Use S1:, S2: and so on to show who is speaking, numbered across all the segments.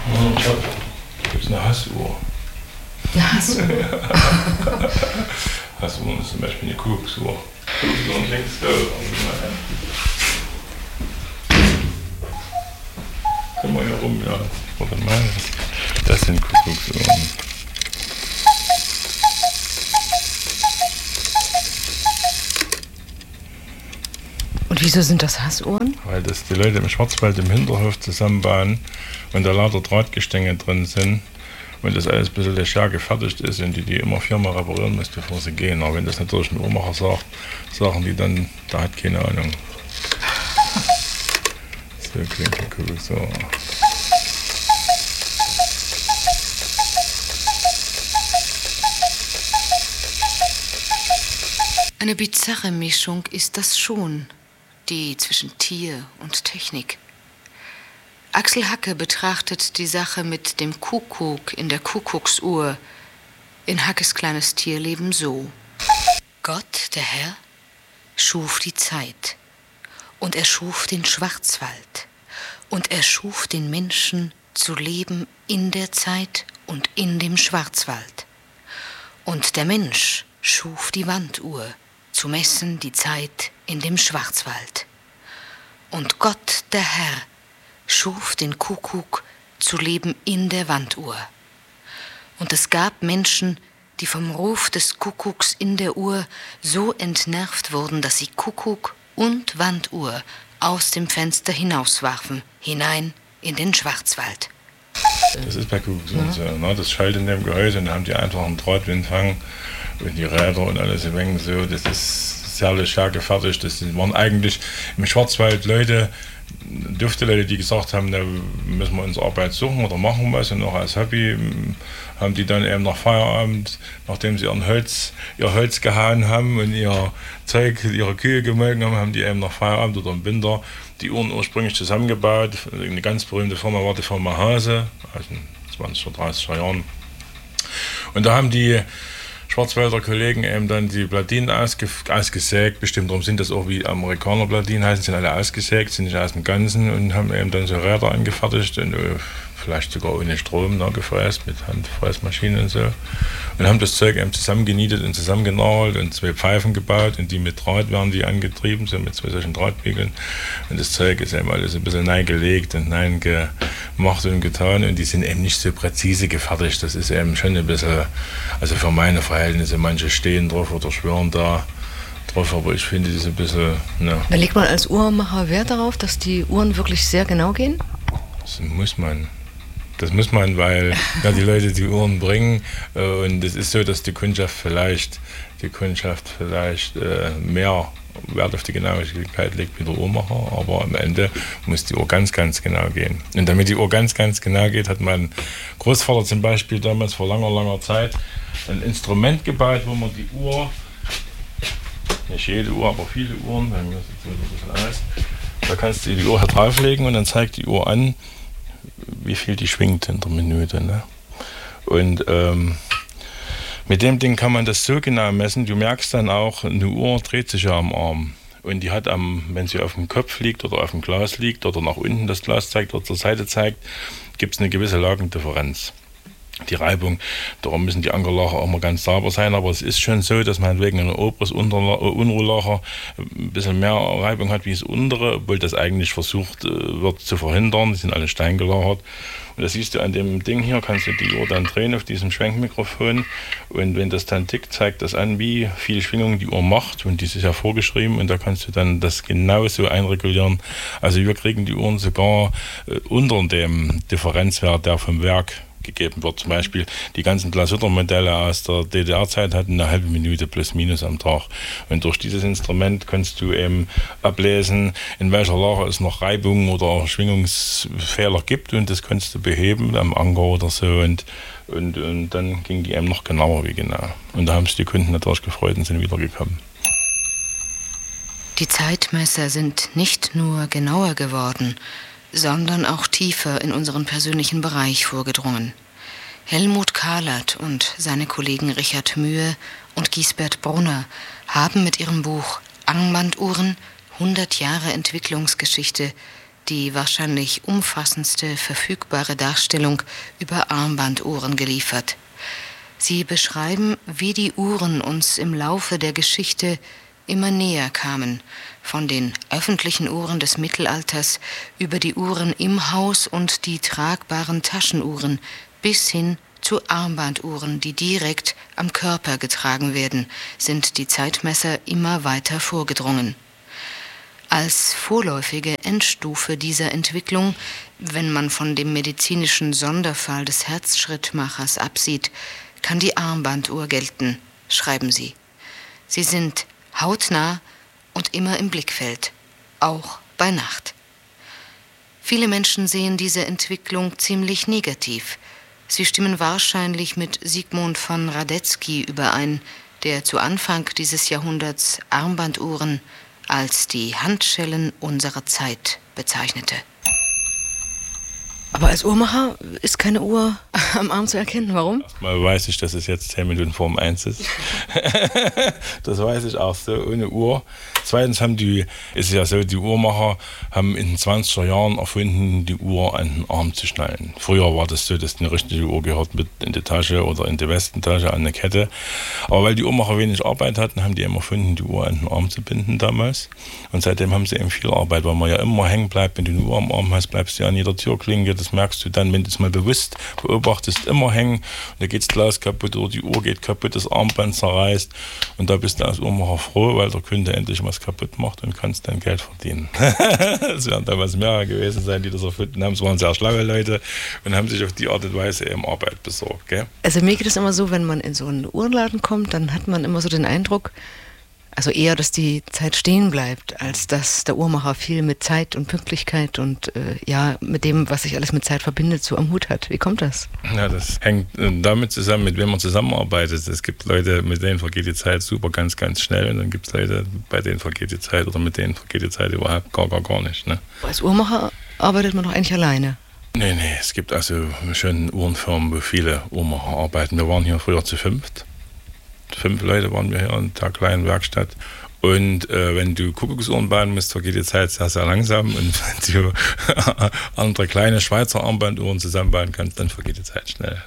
S1: Gibt es eine Hassuhr?
S2: Eine Hassuhr?
S1: Ja. Hassuhr ist zum Beispiel eine Kuckucksuhr. Und links können wir hier rum, ja. Oder mal. Das sind Kuckucksuhren.
S2: Und wieso sind das Hassuhren?
S1: Weil das die Leute im Schwarzwald im Hinterhof zusammenbauen und da lauter Drahtgestänge drin sind und das alles ein bisschen leger gefertigt ist und die immer 4-mal reparieren müssen, bevor sie gehen. Aber wenn das natürlich ein Uhrmacher sagt, sagen die dann, der hat keine Ahnung. So klingt die Kuckucksuhr.
S3: Eine bizarre Mischung ist das schon, die zwischen Tier und Technik. Axel Hacke betrachtet die Sache mit dem Kuckuck in der Kuckucksuhr in Hackes kleines Tierleben so. Gott, der Herr, schuf die Zeit und er schuf den Schwarzwald und er schuf den Menschen zu leben in der Zeit und in dem Schwarzwald. Und der Mensch schuf die Wanduhr, zu messen die Zeit in dem Schwarzwald. Und Gott, der Herr, schuf den Kuckuck zu leben in der Wanduhr. Und es gab Menschen, die vom Ruf des Kuckucks in der Uhr so entnervt wurden, dass sie Kuckuck und Wanduhr aus dem Fenster hinauswarfen, hinein in den Schwarzwald.
S1: Das ist bei Kuckucksuhren so, ne? Das schallt in dem Gehäuse und dann haben die einfach einen Drahtwindfang und die Räder und alles im Mengen so. Das ist sehr leger gefertigt. Das waren eigentlich im Schwarzwald Leute, Leute, die gesagt haben, da müssen wir unsere Arbeit suchen oder machen was und auch als Hobby haben die dann eben nach Feierabend, nachdem sie ihr Holz gehauen haben und ihr Zeug, ihre Kühe gemolken haben, haben die eben nach Feierabend oder im Winter die Uhren ursprünglich zusammengebaut. Eine ganz berühmte Firma war die Firma Hase, aus den 20er, 30er Jahren. Und da haben die Schwarzwälder Kollegen eben dann die Platinen ausgesägt, bestimmt darum sind das auch wie Amerikaner Platinen heißen, sind alle ausgesägt, sind nicht aus dem Ganzen und haben eben dann so Räder angefertigt und vielleicht sogar ohne Strom gefräst, mit Handfräsmaschinen und so. Und haben das Zeug eben zusammengenietet und zusammengenagelt und 2 Pfeifen gebaut und die mit Draht werden die angetrieben, so mit 2 solchen Drahtbügeln. Und das Zeug ist eben alles ein bisschen neigelegt und gemacht und getan und die sind eben nicht so präzise gefertigt. Das ist eben schon ein bisschen, also für meine Verhältnisse, manche stehen drauf oder schwören da drauf, aber ich finde das ein bisschen, ne.
S2: Da legt man als Uhrmacher Wert darauf, dass die Uhren wirklich sehr genau gehen?
S1: Das muss man. Das muss man, weil ja, die Leute die Uhren bringen und es ist so, dass die Kundschaft vielleicht mehr Wert auf die Genauigkeit legt wie der Uhrmacher, aber am Ende muss die Uhr ganz, ganz genau gehen. Und damit die Uhr ganz, ganz genau geht, hat mein Großvater zum Beispiel damals vor langer, langer Zeit ein Instrument gebaut, wo man die Uhr, nicht jede Uhr, aber viele Uhren, bei mir sieht es ein bisschen aus, da kannst du die Uhr halt drauflegen und dann zeigt die Uhr an, wie viel die schwingt in der Minute. Ne? Und mit dem Ding kann man das so genau messen, du merkst dann auch, eine Uhr dreht sich ja am Arm. Und die hat wenn sie auf dem Kopf liegt oder auf dem Glas liegt oder nach unten das Glas zeigt oder zur Seite zeigt, gibt es eine gewisse Lagendifferenz. Die Reibung, darum müssen die Ankerlacher auch mal ganz sauber sein, aber es ist schon so, dass man wegen einer oberes Unruhlacher ein bisschen mehr Reibung hat wie das untere, obwohl das eigentlich versucht wird zu verhindern. Die sind alle steingelagert. Und das siehst du an dem Ding hier, kannst du die Uhr dann drehen auf diesem Schwenkmikrofon und wenn das dann tickt, zeigt das an, wie viel Schwingungen die Uhr macht und die ist ja vorgeschrieben und da kannst du dann das genauso einregulieren. Also wir kriegen die Uhren sogar unter dem Differenzwert, der vom Werk gegeben wird. Zum Beispiel die ganzen Glashütter-Modelle aus der DDR-Zeit hatten eine halbe Minute plus minus am Tag. Und durch dieses Instrument kannst du eben ablesen, in welcher Lage es noch Reibungen oder Schwingungsfehler gibt und das kannst du beheben am Anker oder so und dann ging die eben noch genauer wie genau. Und da haben sich die Kunden natürlich gefreut und sind wiedergekommen.
S3: Die Zeitmesser sind nicht nur genauer geworden, sondern auch tiefer in unseren persönlichen Bereich vorgedrungen. Helmut Kahlert und seine Kollegen Richard Mühe und Giesbert Brunner haben mit ihrem Buch Armbanduhren 100 Jahre Entwicklungsgeschichte die wahrscheinlich umfassendste verfügbare Darstellung über Armbanduhren geliefert. Sie beschreiben, wie die Uhren uns im Laufe der Geschichte immer näher kamen, von den öffentlichen Uhren des Mittelalters über die Uhren im Haus und die tragbaren Taschenuhren bis hin zu Armbanduhren, die direkt am Körper getragen werden, sind die Zeitmesser immer weiter vorgedrungen. Als vorläufige Endstufe dieser Entwicklung, wenn man von dem medizinischen Sonderfall des Herzschrittmachers absieht, kann die Armbanduhr gelten, schreiben sie. Sie sind hautnah und immer im Blickfeld, auch bei Nacht. Viele Menschen sehen diese Entwicklung ziemlich negativ. Sie stimmen wahrscheinlich mit Sigmund von Radetzky überein, der zu Anfang dieses Jahrhunderts Armbanduhren als die Handschellen unserer Zeit bezeichnete.
S2: Aber als Uhrmacher ist keine Uhr am Arm zu erkennen. Warum?
S1: Erstmal weiß ich, dass es jetzt 10 Minuten vor um 1 ist. Das weiß ich auch so, ohne Uhr. Zweitens ist es ja so, die Uhrmacher haben in den 20er Jahren erfunden, die Uhr an den Arm zu schnallen. Früher war das so, dass eine richtige Uhr gehört mit in die Tasche oder in die Westentasche an eine Kette. Aber weil die Uhrmacher wenig Arbeit hatten, haben die eben erfunden, die Uhr an den Arm zu binden damals. Und seitdem haben sie eben viel Arbeit, weil man ja immer hängen bleibt. Wenn du eine Uhr am Arm hast, bleibst du ja an jeder Türklinke. Das merkst du dann, wenn du es mal bewusst beobachtest, immer hängen. Und da geht das Glas kaputt oder die Uhr geht kaputt, das Armband zerreißt. Und da bist du als Uhrmacher froh, weil der Kunde endlich was kaputt macht und kannst dann Geld verdienen. Es werden damals mehrere gewesen sein, die das erfunden haben. Es waren sehr schlaue Leute und haben sich auf die Art und Weise eben Arbeit besorgt. Gell?
S2: Also mir geht es immer so, wenn man in so einen Uhrenladen kommt, dann hat man immer so den Eindruck, also eher, dass die Zeit stehen bleibt, als dass der Uhrmacher viel mit Zeit und Pünktlichkeit und mit dem, was sich alles mit Zeit verbindet, so am Hut hat. Wie kommt das?
S1: Ja, das hängt damit zusammen, mit wem man zusammenarbeitet. Es gibt Leute, mit denen vergeht die Zeit super ganz, ganz schnell und dann gibt es Leute, bei denen vergeht die Zeit oder mit denen vergeht die Zeit überhaupt gar nicht. Ne?
S2: Als Uhrmacher arbeitet man doch eigentlich alleine.
S1: Nee, es gibt also schon Uhrenfirmen, wo viele Uhrmacher arbeiten. Wir waren hier früher zu 5. 5 Leute waren wir hier in der kleinen Werkstatt. Und wenn du Kuckucksuhren bauen musst, vergeht die Zeit sehr, sehr langsam. Und wenn du andere kleine Schweizer Armbanduhren zusammenbauen kannst, dann vergeht die Zeit schnell.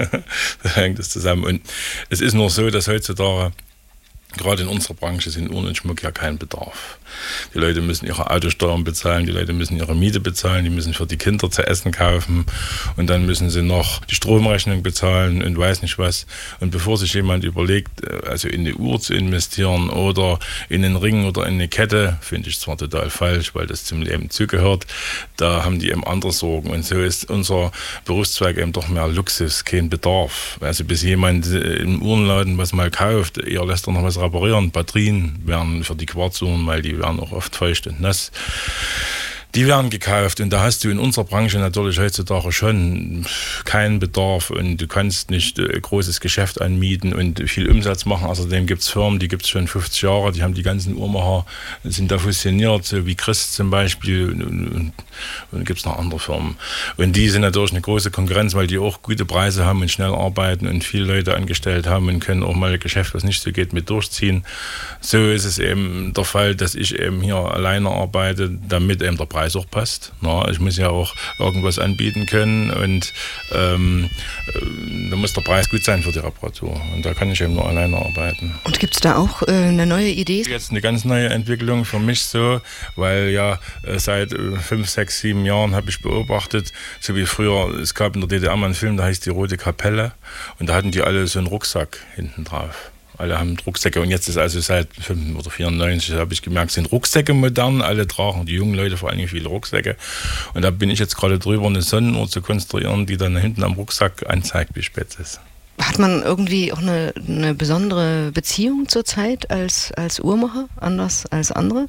S1: Da hängt es zusammen. Und es ist nur so, dass heutzutage, gerade in unserer Branche, sind Uhren und Schmuck ja kein Bedarf. Die Leute müssen ihre Autosteuern bezahlen, die Leute müssen ihre Miete bezahlen, die müssen für die Kinder zu essen kaufen und dann müssen sie noch die Stromrechnung bezahlen und weiß nicht was. Und bevor sich jemand überlegt, also in eine Uhr zu investieren oder in einen Ring oder in eine Kette, finde ich zwar total falsch, weil das zum Leben zugehört, da haben die eben andere Sorgen. Und so ist unser Berufszweig eben doch mehr Luxus, kein Bedarf. Also bis jemand im Uhrenladen was mal kauft, eher lässt er noch was reparieren. Batterien werden für die Quarzuhren, weil die werden auch oft feucht und nass. Die werden gekauft und da hast du in unserer Branche natürlich heutzutage schon keinen Bedarf und du kannst nicht großes Geschäft anmieten und viel Umsatz machen. Außerdem gibt es Firmen, die gibt es schon 50 Jahre, die haben die ganzen Uhrmacher, sind da fusioniert, so wie Christ zum Beispiel und gibt es noch andere Firmen. Und die sind natürlich eine große Konkurrenz, weil die auch gute Preise haben und schnell arbeiten und viele Leute angestellt haben und können auch mal ein Geschäft, was nicht so geht, mit durchziehen. So ist es eben der Fall, dass ich eben hier alleine arbeite, damit eben der Preis auch passt. Na, ich muss ja auch irgendwas anbieten können und da muss der Preis gut sein für die Reparatur. Und da kann ich eben nur alleine arbeiten.
S2: Und gibt es da auch eine neue Idee?
S1: Jetzt eine ganz neue Entwicklung für mich so, weil ja seit 5, 6, 7 Jahren habe ich beobachtet, so wie früher, es gab in der DDR mal einen Film, der heißt Die Rote Kapelle und da hatten die alle so einen Rucksack hinten drauf. Alle haben Rucksäcke und jetzt ist also seit 95 oder 94, habe ich gemerkt, sind Rucksäcke modern, alle tragen, die jungen Leute vor allem viele Rucksäcke. Und da bin ich jetzt gerade drüber, eine Sonnenuhr zu konstruieren, die dann hinten am Rucksack anzeigt, wie spät es ist.
S2: Hat man irgendwie auch eine besondere Beziehung zur Zeit als Uhrmacher, anders als andere?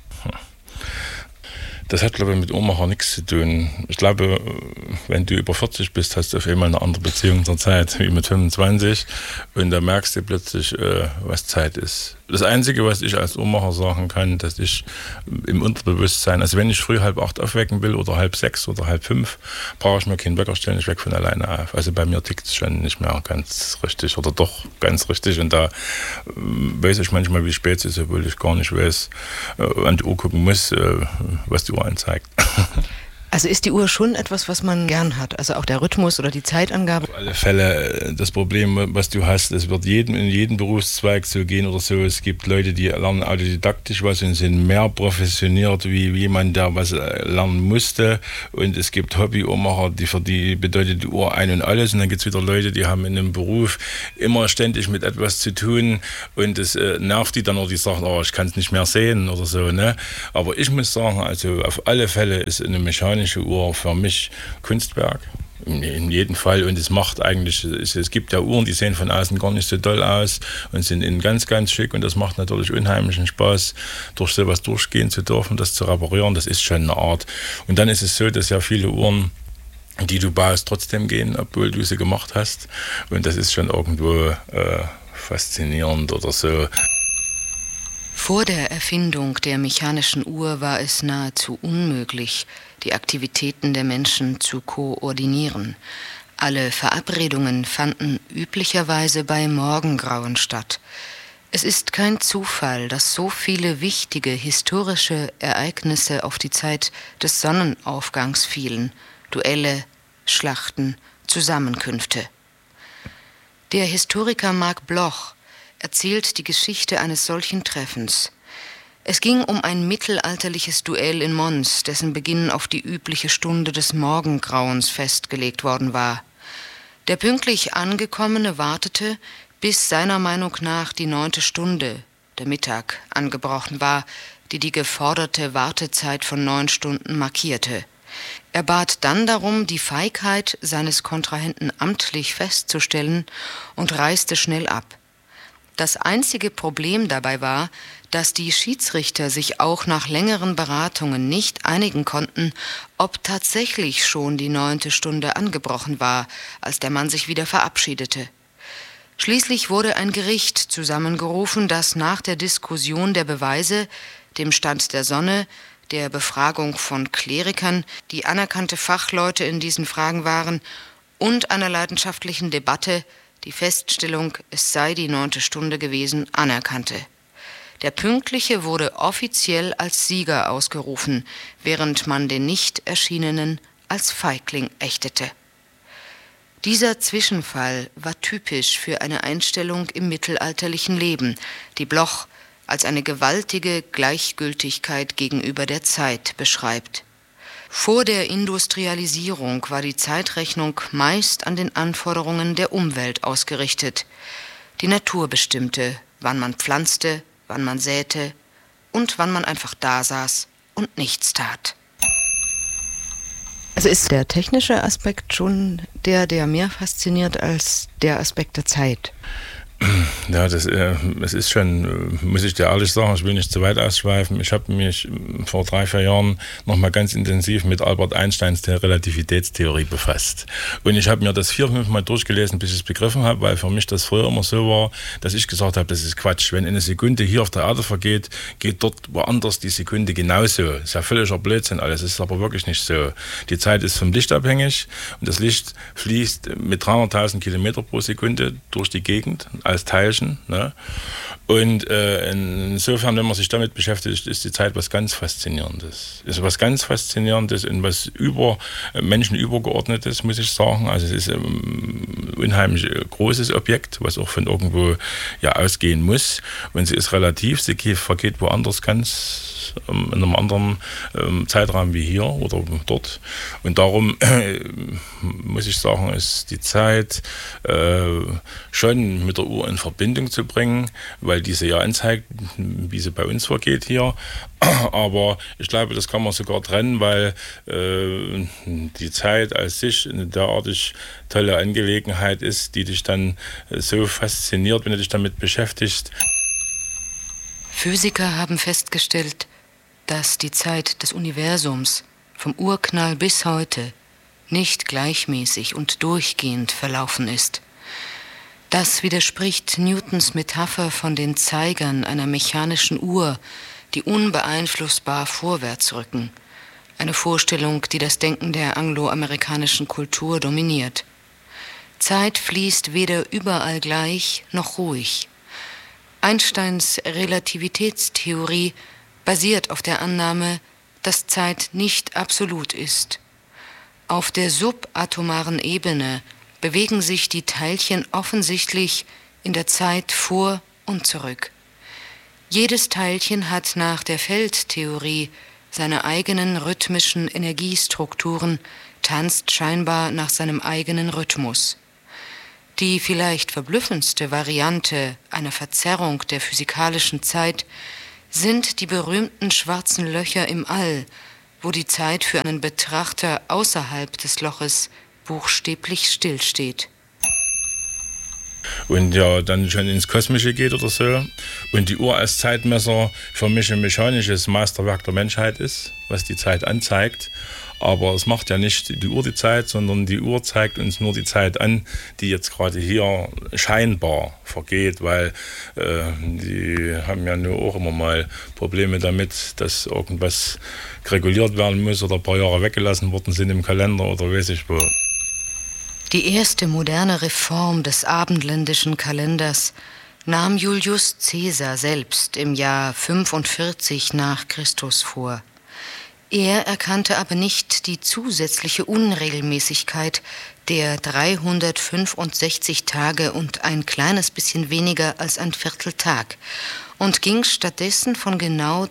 S1: Das hat, glaube ich, mit Uhrmacher nichts zu tun. Ich glaube, wenn du über 40 bist, hast du auf einmal eine andere Beziehung zur Zeit, wie mit 25. Und da merkst du plötzlich, was Zeit ist. Das Einzige, was ich als Uhrmacher sagen kann, dass ich im Unterbewusstsein, also wenn ich früh 7:30 aufwecken will oder 6:30 oder 4:30, brauche ich mir keinen Wecker stellen, ich wecke von alleine auf. Also bei mir tickt es schon nicht mehr ganz richtig oder doch ganz richtig. Und da weiß ich manchmal, wie spät es ist, obwohl ich gar nicht weiß, an die Uhr gucken muss, was die Uhr anzeigt.
S2: Also ist die Uhr schon etwas, was man gern hat? Also auch der Rhythmus oder die Zeitangabe?
S1: Auf alle Fälle das Problem, was du hast, es wird in jedem Berufszweig so gehen oder so. Es gibt Leute, die lernen autodidaktisch was und sind mehr professioniert wie jemand, der was lernen musste. Und es gibt Hobby-Uhrmacher, für die bedeutet die Uhr ein und alles. Und dann gibt es wieder Leute, die haben in einem Beruf immer ständig mit etwas zu tun und es nervt die dann, oder die sagen, oh, ich kann es nicht mehr sehen oder so. Ne? Aber ich muss sagen, also auf alle Fälle ist eine mechanische Uhr für mich Kunstwerk. In jedem Fall. Und es macht eigentlich, es gibt ja Uhren, die sehen von außen gar nicht so doll aus und sind in ganz, ganz schick. Und das macht natürlich unheimlichen Spaß, durch sowas durchgehen zu dürfen, das zu reparieren. Das ist schon eine Art. Und dann ist es so, dass ja viele Uhren, die du baust, trotzdem gehen, obwohl du sie gemacht hast. Und das ist schon irgendwo faszinierend oder so.
S3: Vor der Erfindung der mechanischen Uhr war es nahezu unmöglich, die Aktivitäten der Menschen zu koordinieren. Alle Verabredungen fanden üblicherweise bei Morgengrauen statt. Es ist kein Zufall, dass so viele wichtige historische Ereignisse auf die Zeit des Sonnenaufgangs fielen: Duelle, Schlachten, Zusammenkünfte. Der Historiker Marc Bloch erzählt die Geschichte eines solchen Treffens. Es ging um ein mittelalterliches Duell in Mons, dessen Beginn auf die übliche Stunde des Morgengrauens festgelegt worden war. Der pünktlich Angekommene wartete, bis seiner Meinung nach die 9. Stunde, der Mittag, angebrochen war, die geforderte Wartezeit von 9 Stunden markierte. Er bat dann darum, die Feigheit seines Kontrahenten amtlich festzustellen, und reiste schnell ab. Das einzige Problem dabei war, dass die Schiedsrichter sich auch nach längeren Beratungen nicht einigen konnten, ob tatsächlich schon die 9. Stunde angebrochen war, als der Mann sich wieder verabschiedete. Schließlich wurde ein Gericht zusammengerufen, das nach der Diskussion der Beweise, dem Stand der Sonne, der Befragung von Klerikern, die anerkannte Fachleute in diesen Fragen waren, und einer leidenschaftlichen Debatte die Feststellung, es sei die 9. Stunde gewesen, anerkannte. Der Pünktliche wurde offiziell als Sieger ausgerufen, während man den nicht Erschienenen als Feigling ächtete. Dieser Zwischenfall war typisch für eine Einstellung im mittelalterlichen Leben, die Bloch als eine gewaltige Gleichgültigkeit gegenüber der Zeit beschreibt. Vor der Industrialisierung war die Zeitrechnung meist an den Anforderungen der Umwelt ausgerichtet. Die Natur bestimmte, wann man pflanzte, wann man säte und wann man einfach dasaß und nichts tat.
S2: Also ist der technische Aspekt schon der mehr fasziniert als der Aspekt der Zeit?
S1: Ja, es ist schon, muss ich dir ehrlich sagen, ich will nicht zu weit ausschweifen. Ich habe mich vor 3-4 Jahren nochmal ganz intensiv mit Albert Einsteins der Relativitätstheorie befasst. Und ich habe mir das 4-5 Mal durchgelesen, bis ich es begriffen habe, weil für mich das früher immer so war, dass ich gesagt habe, das ist Quatsch. Wenn eine Sekunde hier auf der Erde vergeht, geht dort woanders die Sekunde genauso. Das ist ja völliger Blödsinn alles. Es ist aber wirklich nicht so. Die Zeit ist vom Licht abhängig und das Licht fließt mit 300.000 Kilometer pro Sekunde durch die Gegend als Teilchen. Ne? Und insofern, wenn man sich damit beschäftigt, ist die Zeit was ganz Faszinierendes. Ist was ganz Faszinierendes und was Menschen übergeordnetes, muss ich sagen. Also es ist ein unheimlich großes Objekt, was auch von irgendwo ja ausgehen muss. Und sie ist relativ, sie vergeht woanders ganz in einem anderen Zeitraum wie hier oder dort. Und darum muss ich sagen, ist die Zeit schon mit der Uhr in Verbindung zu bringen, weil diese ja anzeigt, wie sie bei uns vergeht hier. Aber ich glaube, das kann man sogar trennen, weil die Zeit als sich eine derartig tolle Angelegenheit ist, die dich dann so fasziniert, wenn du dich damit beschäftigst.
S3: Physiker haben festgestellt, dass die Zeit des Universums vom Urknall bis heute nicht gleichmäßig und durchgehend verlaufen ist. Das widerspricht Newtons Metapher von den Zeigern einer mechanischen Uhr, die unbeeinflussbar vorwärts rücken. Eine Vorstellung, die das Denken der angloamerikanischen Kultur dominiert. Zeit fließt weder überall gleich noch ruhig. Einsteins Relativitätstheorie basiert auf der Annahme, dass Zeit nicht absolut ist. Auf der subatomaren Ebene bewegen sich die Teilchen offensichtlich in der Zeit vor und zurück. Jedes Teilchen hat nach der Feldtheorie seine eigenen rhythmischen Energiestrukturen, tanzt scheinbar nach seinem eigenen Rhythmus. Die vielleicht verblüffendste Variante einer Verzerrung der physikalischen Zeit sind die berühmten schwarzen Löcher im All, wo die Zeit für einen Betrachter außerhalb des Loches buchstäblich stillsteht.
S1: Und ja, dann schon ins Kosmische geht oder so. Und die Uhr als Zeitmesser für mich ein mechanisches Meisterwerk der Menschheit ist, was die Zeit anzeigt. Aber es macht ja nicht die Uhr die Zeit, sondern die Uhr zeigt uns nur die Zeit an, die jetzt gerade hier scheinbar vergeht, weil die haben ja nur auch immer mal Probleme damit, dass irgendwas reguliert werden muss oder ein paar Jahre weggelassen worden sind im Kalender oder weiß ich wo.
S3: Die erste moderne Reform des abendländischen Kalenders nahm Julius Caesar selbst im Jahr 45 nach Christus vor. Er erkannte aber nicht die zusätzliche Unregelmäßigkeit der 365 Tage und ein kleines bisschen weniger als ein Vierteltag und ging stattdessen von genau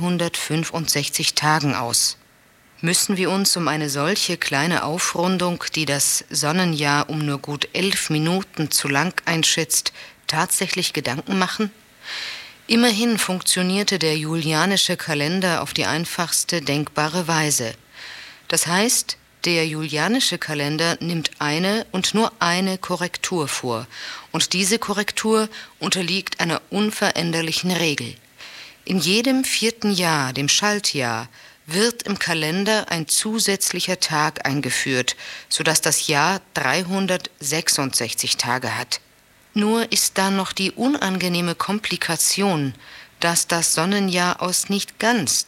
S3: 365 Tagen aus. Müssen wir uns um eine solche kleine Aufrundung, die das Sonnenjahr um nur gut 11 Minuten zu lang einschätzt, tatsächlich Gedanken machen? Immerhin funktionierte der julianische Kalender auf die einfachste denkbare Weise. Das heißt, der julianische Kalender nimmt eine und nur eine Korrektur vor, und diese Korrektur unterliegt einer unveränderlichen Regel. In jedem 4. Jahr, dem Schaltjahr, wird im Kalender ein zusätzlicher Tag eingeführt, sodass das Jahr 366 Tage hat. Nur ist da noch die unangenehme Komplikation, dass das Sonnenjahr aus nicht ganz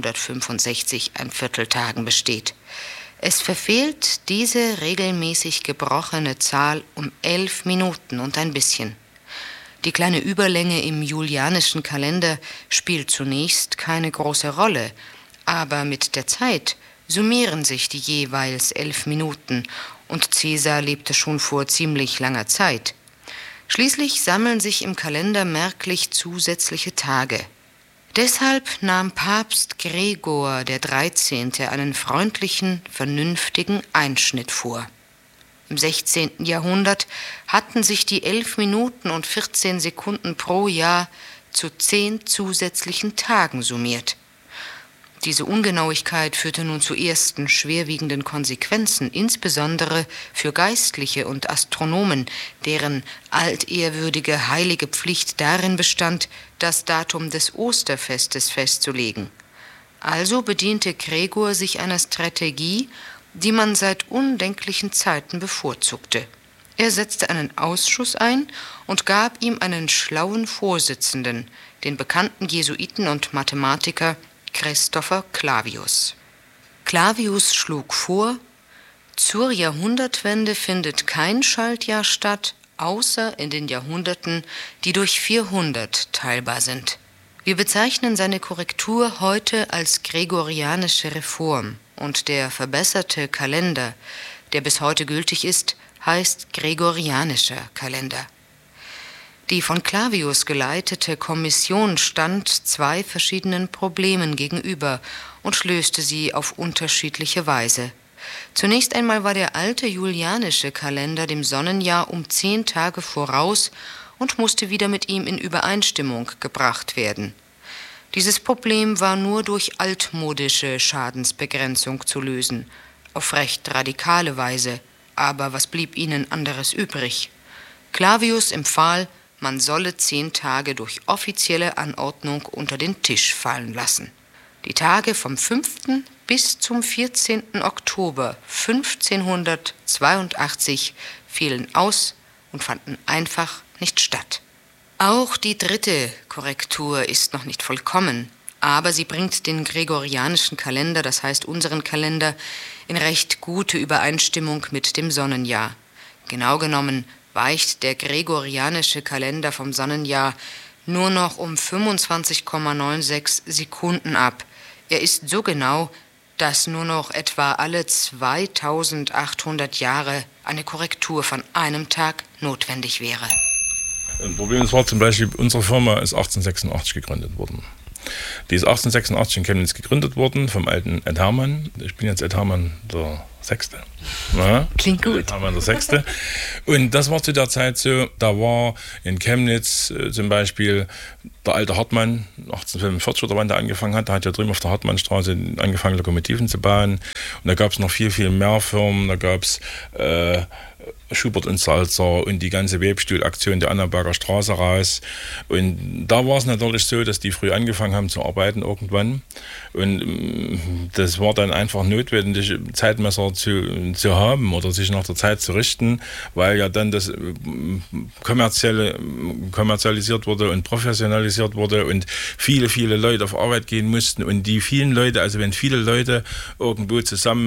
S3: 365 Vierteltagen besteht. Es verfehlt diese regelmäßig gebrochene Zahl um 11 Minuten und ein bisschen. Die kleine Überlänge im julianischen Kalender spielt zunächst keine große Rolle, aber mit der Zeit summieren sich die jeweils 11 Minuten und Caesar lebte schon vor ziemlich langer Zeit. Schließlich sammeln sich im Kalender merklich zusätzliche Tage. Deshalb nahm Papst Gregor XIII. Einen freundlichen, vernünftigen Einschnitt vor. Im 16. Jahrhundert hatten sich die 11 Minuten und 14 Sekunden pro Jahr zu 10 zusätzlichen Tagen summiert. Diese Ungenauigkeit führte nun zu ersten schwerwiegenden Konsequenzen, insbesondere für Geistliche und Astronomen, deren altehrwürdige heilige Pflicht darin bestand, das Datum des Osterfestes festzulegen. Also bediente Gregor sich einer Strategie, die man seit undenklichen Zeiten bevorzugte. Er setzte einen Ausschuss ein und gab ihm einen schlauen Vorsitzenden, den bekannten Jesuiten und Mathematiker Christopher Clavius. Clavius schlug vor, zur Jahrhundertwende findet kein Schaltjahr statt, außer in den Jahrhunderten, die durch 400 teilbar sind. Wir bezeichnen seine Korrektur heute als gregorianische Reform und der verbesserte Kalender, der bis heute gültig ist, heißt gregorianischer Kalender. Die von Clavius geleitete Kommission stand 2 verschiedenen Problemen gegenüber und löste sie auf unterschiedliche Weise. Zunächst einmal war der alte julianische Kalender dem Sonnenjahr um 10 Tage voraus und musste wieder mit ihm in Übereinstimmung gebracht werden. Dieses Problem war nur durch altmodische Schadensbegrenzung zu lösen, auf recht radikale Weise, aber was blieb ihnen anderes übrig? Clavius empfahl, man solle 10 Tage durch offizielle Anordnung unter den Tisch fallen lassen. Die Tage vom 5. bis zum 14. Oktober 1582 fielen aus und fanden einfach nicht statt. Auch die 3. Korrektur ist noch nicht vollkommen, aber sie bringt den gregorianischen Kalender, das heißt unseren Kalender, in recht gute Übereinstimmung mit dem Sonnenjahr. Genau genommen weicht der gregorianische Kalender vom Sonnenjahr nur noch um 25,96 Sekunden ab. Er ist so genau, dass nur noch etwa alle 2800 Jahre eine Korrektur von einem Tag notwendig wäre.
S1: Ein Problem war zum Beispiel, unsere Firma ist 1886 gegründet worden. Die ist 1886 in Chemnitz gegründet worden vom alten Ed Hermann. Ich bin jetzt Ed Hermann der Sechste. Ja,
S2: klingt gut.
S1: Ed Hermann der Sechste. Und das war zu der Zeit so, da war in Chemnitz zum Beispiel der alte Hartmann, 1845 oder wann der angefangen hat, der hat ja drüben auf der Hartmannstraße angefangen, Lokomotiven zu bauen. Und da gab es noch viel, viel mehr Firmen. Da gab es Schubert und Salzer und die ganze Webstuhlaktion der Annaberger Straße raus. Und da war es natürlich so, dass die früh angefangen haben zu arbeiten irgendwann. Und das war dann einfach notwendig, Zeitmesser zu haben oder sich nach der Zeit zu richten, weil ja dann das kommerzialisiert wurde und professionalisiert wurde und viele, viele Leute auf Arbeit gehen mussten. Und die vielen Leute, also wenn viele Leute irgendwo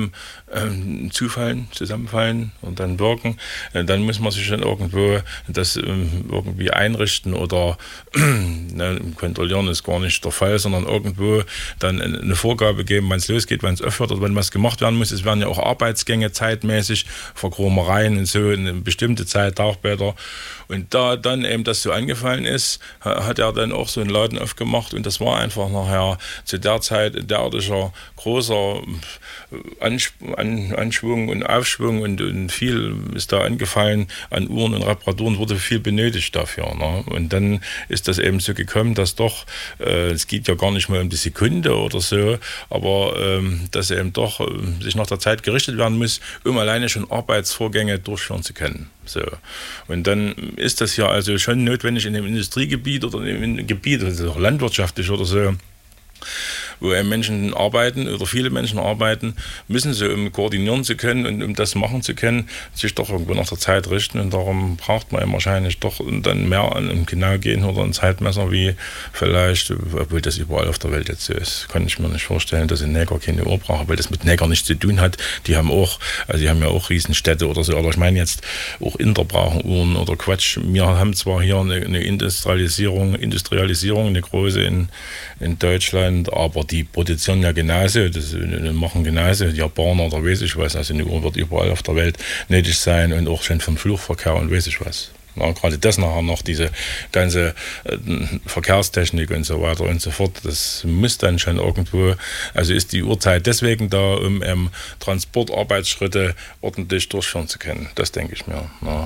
S1: zusammenfallen und dann wirken, dann muss man sich dann irgendwo das irgendwie einrichten oder kontrollieren ist gar nicht der Fall, sondern irgendwo dann eine Vorgabe geben, wann es losgeht, wann es aufhört oder wenn was gemacht werden muss. Es werden ja auch Arbeitsgänge zeitmäßig, Verchromereien und so, eine bestimmte Zeit, Tauchbäder. Und da dann eben das so angefallen ist, hat er dann auch so einen Laden aufgemacht und das war einfach nachher zu der Zeit ein derartiger großer Anschwung und Aufschwung und viel ist da angefallen an Uhren und Reparaturen, wurde viel benötigt dafür. Ne? Und dann ist das eben so gekommen, dass doch, es geht ja gar nicht mal um die Sekunde oder so, aber dass eben doch sich nach der Zeit gerichtet werden muss, um alleine schon Arbeitsvorgänge durchführen zu können. So. Und dann ist das ja also schon notwendig in einem Industriegebiet oder in einem Gebiet, also auch landwirtschaftlich oder so, wo Menschen arbeiten oder viele Menschen arbeiten, müssen sie, um koordinieren zu können und um das machen zu können, sich doch irgendwo nach der Zeit richten. Und darum braucht man ja wahrscheinlich doch dann mehr an einem genau gehen oder ein Zeitmesser wie vielleicht, obwohl das überall auf der Welt jetzt so ist, kann ich mir nicht vorstellen, dass ein Neger keine Uhr braucht, weil das mit Neger nichts zu tun hat. Die haben ja auch Riesenstädte oder so, aber ich meine jetzt auch Inder brauchen Uhren oder Quatsch. Wir haben zwar hier eine Industrialisierung, eine große in Deutschland, aber die produzieren ja genauso, das machen genauso, die Japaner oder weiß ich was, also eine Uhr wird überall auf der Welt nötig sein und auch schon vom Flugverkehr und weiß ich was. Ja, gerade das nachher noch, diese ganze Verkehrstechnik und so weiter und so fort, das muss dann schon irgendwo, also ist die Uhrzeit deswegen da, um Transportarbeitsschritte ordentlich durchführen zu können, das denke ich mir. Ja.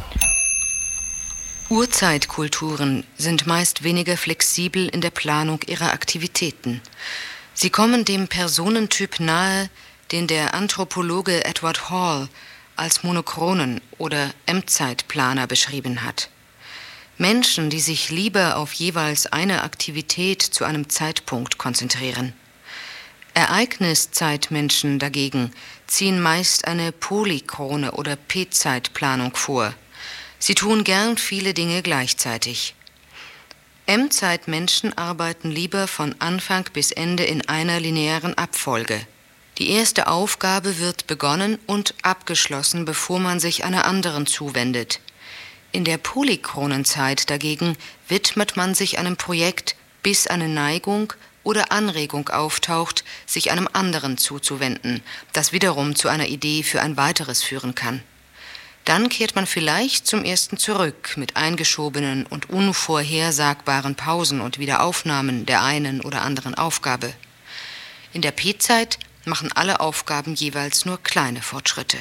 S3: Urzeitkulturen sind meist weniger flexibel in der Planung ihrer Aktivitäten. Sie kommen dem Personentyp nahe, den der Anthropologe Edward Hall als monochronen oder Endzeitplaner beschrieben hat. Menschen, die sich lieber auf jeweils eine Aktivität zu einem Zeitpunkt konzentrieren. Ereigniszeitmenschen dagegen ziehen meist eine polychrone oder P-Zeitplanung vor. Sie tun gern viele Dinge gleichzeitig. M-Zeitmenschen arbeiten lieber von Anfang bis Ende in einer linearen Abfolge. Die erste Aufgabe wird begonnen und abgeschlossen, bevor man sich einer anderen zuwendet. In der polychronen Zeit dagegen widmet man sich einem Projekt, bis eine Neigung oder Anregung auftaucht, sich einem anderen zuzuwenden, das wiederum zu einer Idee für ein weiteres führen kann. Dann kehrt man vielleicht zum ersten zurück mit eingeschobenen und unvorhersagbaren Pausen und Wiederaufnahmen der einen oder anderen Aufgabe. In der P-Zeit machen alle Aufgaben jeweils nur kleine Fortschritte.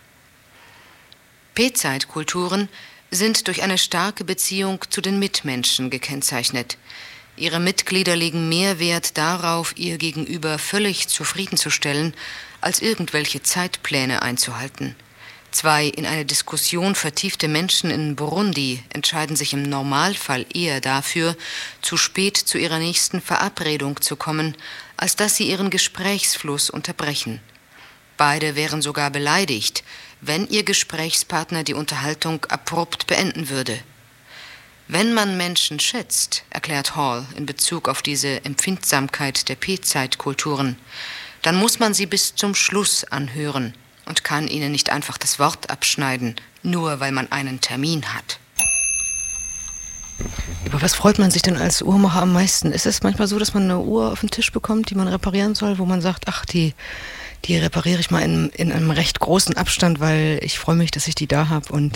S3: P-Zeitkulturen sind durch eine starke Beziehung zu den Mitmenschen gekennzeichnet. Ihre Mitglieder legen mehr Wert darauf, ihr Gegenüber völlig zufriedenzustellen, als irgendwelche Zeitpläne einzuhalten. Zwei in eine Diskussion vertiefte Menschen in Burundi entscheiden sich im Normalfall eher dafür, zu spät zu ihrer nächsten Verabredung zu kommen, als dass sie ihren Gesprächsfluss unterbrechen. Beide wären sogar beleidigt, wenn ihr Gesprächspartner die Unterhaltung abrupt beenden würde. Wenn man Menschen schätzt, erklärt Hall in Bezug auf diese Empfindsamkeit der P-Zeitkulturen, dann muss man sie bis zum Schluss anhören und kann ihnen nicht einfach das Wort abschneiden, nur weil man einen Termin hat.
S2: Über was freut man sich denn als Uhrmacher am meisten? Ist es manchmal so, dass man eine Uhr auf den Tisch bekommt, die man reparieren soll, wo man sagt, ach, die repariere ich mal in einem recht großen Abstand, weil ich freue mich, dass ich die da habe und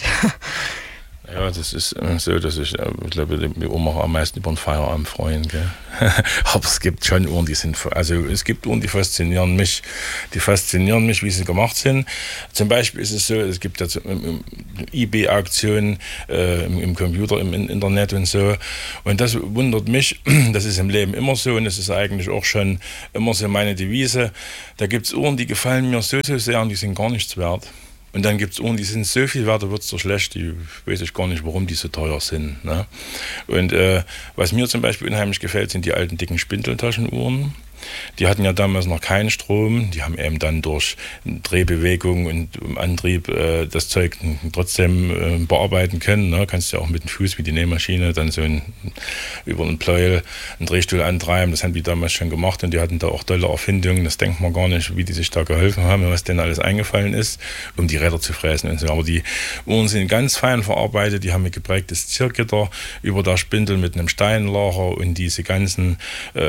S1: Ja, das ist so, dass ich glaube, die Uhrmacher am meisten über den Feierabend freuen. Gell? Aber es gibt schon Uhren, es gibt Uhren, die faszinieren mich, wie sie gemacht sind. Zum Beispiel ist es so, es gibt ja eBay-Auktionen im Computer, im Internet und so. Und das wundert mich, das ist im Leben immer so und das ist eigentlich auch schon immer so meine Devise. Da gibt es Uhren, die gefallen mir so sehr und die sind gar nichts wert. Und dann gibt es Uhren, die sind so viel wert, da wird es so schlecht, die weiß ich gar nicht, warum die so teuer sind. Ne? Und was mir zum Beispiel unheimlich gefällt, sind die alten dicken Spindeltaschenuhren. Die hatten ja damals noch keinen Strom, die haben eben dann durch Drehbewegung und Antrieb das Zeug trotzdem bearbeiten können. Ne? Kannst ja auch mit dem Fuß wie die Nähmaschine dann so über einen Pleuel einen Drehstuhl antreiben, das haben die damals schon gemacht und die hatten da auch tolle Erfindungen, das denkt man gar nicht, wie die sich da geholfen haben, was denen alles eingefallen ist, um die Räder zu fräsen und so. Aber die Uhren sind ganz fein verarbeitet, die haben ein geprägtes Ziergitter über der Spindel mit einem Steinlager und diese ganzen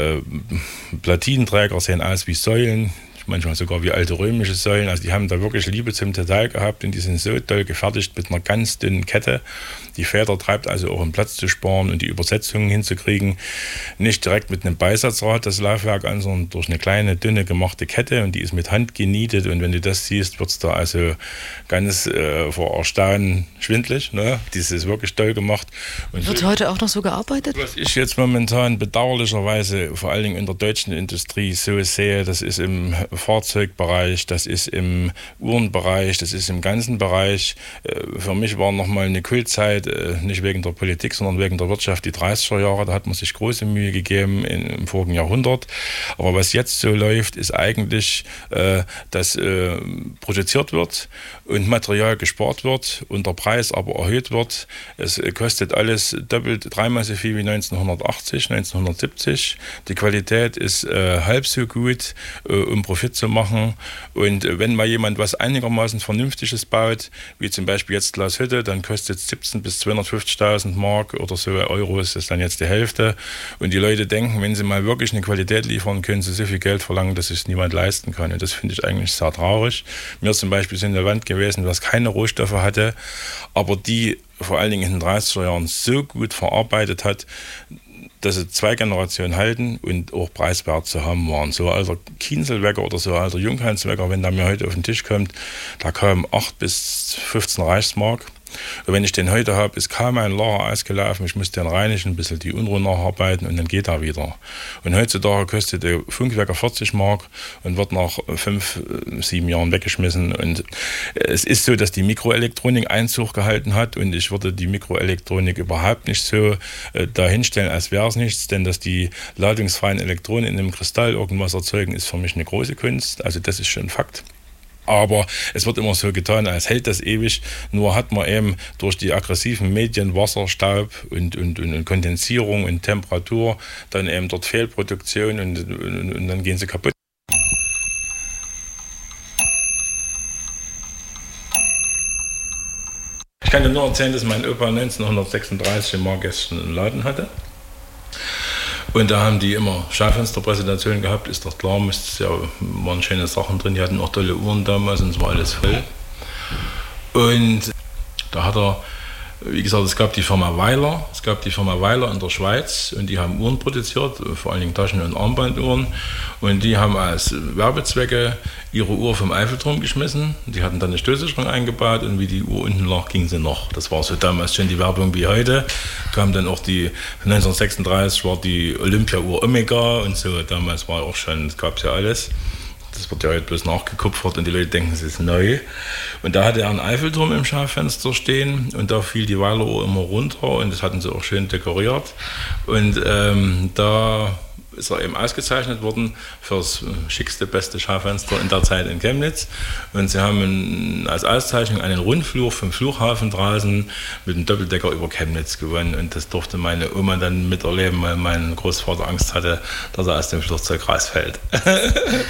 S1: Platinenträger sehen aus wie Säulen, manchmal sogar wie alte römische Säulen. Also die haben da wirklich Liebe zum Detail gehabt und die sind so toll gefertigt mit einer ganz dünnen Kette. Die Feder treibt also auch, um Platz zu sparen und die Übersetzungen hinzukriegen. Nicht direkt mit einem Beisatzrad das Laufwerk an, sondern durch eine kleine, dünne gemachte Kette und die ist mit Hand genietet und wenn du das siehst, wird es da also ganz vor Erstaunen schwindlig. Ne? Das ist wirklich toll gemacht. Und
S2: wird heute auch noch so gearbeitet?
S1: Was ich jetzt momentan bedauerlicherweise vor allen Dingen in der deutschen Industrie so sehe, das ist im Fahrzeugbereich, das ist im Uhrenbereich, das ist im ganzen Bereich. Für mich war nochmal eine Kultzeit, nicht wegen der Politik, sondern wegen der Wirtschaft, die 30er Jahre, da hat man sich große Mühe gegeben im vorigen Jahrhundert. Aber was jetzt so läuft, ist eigentlich, dass produziert wird und Material gespart wird und der Preis aber erhöht wird. Es kostet alles doppelt, dreimal so viel wie 1980, 1970. Die Qualität ist halb so gut, um Profit zu machen. Und wenn mal jemand was einigermaßen Vernünftiges baut, wie zum Beispiel jetzt Glashütte, dann kostet es 17.000 bis 250.000 Mark oder so Euro, ist das dann jetzt die Hälfte. Und die Leute denken, wenn sie mal wirklich eine Qualität liefern, können sie so viel Geld verlangen, dass es niemand leisten kann. Und das finde ich eigentlich sehr traurig. Mir zum Beispiel sind eine Wand gewesen, was keine Rohstoffe hatte, aber die vor allen Dingen in den 30er Jahren so gut verarbeitet hat, dass sie 2 Generationen halten und auch preiswert zu haben waren. So ein alter Kienzelwecker oder so ein alter Junghanswecker, wenn der mir heute auf den Tisch kommt, da kamen 8 bis 15 Reichsmark. Und wenn ich den heute habe, ist kaum ein Lager ausgelaufen, ich muss den reinigen, ein bisschen die Unruhe nacharbeiten und dann geht er wieder. Und heutzutage kostet der Funkwecker 40 Mark und wird nach 5, 7 Jahren weggeschmissen. Und es ist so, dass die Mikroelektronik Einzug gehalten hat und ich würde die Mikroelektronik überhaupt nicht so dahinstellen, als wäre es nichts, denn dass die ladungsfreien Elektronen in einem Kristall irgendwas erzeugen, ist für mich eine große Kunst, also das ist schon Fakt. Aber es wird immer so getan, als hält das ewig. Nur hat man eben durch die aggressiven Medien, Wasser, Staub und Kondensierung und Temperatur dann eben dort Fehlproduktion und dann gehen sie kaputt. Ich kann dir nur erzählen, dass mein Opa 1936 in Margästen einen Laden hatte. Und da haben die immer Schaufensterpräsentationen gehabt, ist doch klar, waren schöne Sachen drin, die hatten auch tolle Uhren damals und es war alles voll. Und da hat er, wie gesagt, es gab die Firma Weiler in der Schweiz und die haben Uhren produziert, vor allen Dingen Taschen- und Armbanduhren. Und die haben als Werbezwecke ihre Uhr vom Eiffelturm geschmissen. Die hatten dann eine Stößsicherung eingebaut und wie die Uhr unten lag, ging sie noch. Das war so damals schon die Werbung wie heute. Kam dann auch 1936 war die Olympia-Uhr Omega und so. Damals war auch schon, das gab es ja alles. Das wird ja heute bloß nachgekupfert und die Leute denken, es ist neu. Und da hatte er einen Eiffelturm im Schaufenster stehen und da fiel die Weileruhr immer runter und das hatten sie auch schön dekoriert. Und da ist er eben ausgezeichnet worden für das schickste, beste Schaufenster in der Zeit in Chemnitz. Und sie haben als Auszeichnung einen Rundflug vom Flughafen draußen mit einem Doppeldecker über Chemnitz gewonnen. Und das durfte meine Oma dann miterleben, weil mein Großvater Angst hatte, dass er aus dem Flugzeug rausfällt.